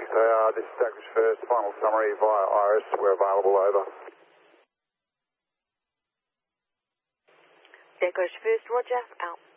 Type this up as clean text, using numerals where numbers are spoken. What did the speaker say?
This is Douglas First. Final summary via Iris. We're available, over. Douglas First, roger, out.